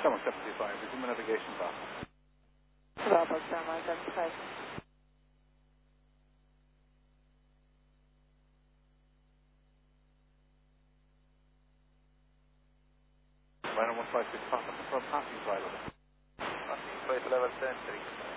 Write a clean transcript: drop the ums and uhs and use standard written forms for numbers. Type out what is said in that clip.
75, resume navigation path. Bravo, Starmine 75. Line 156, pass from passing flight level. Passing flight level 10,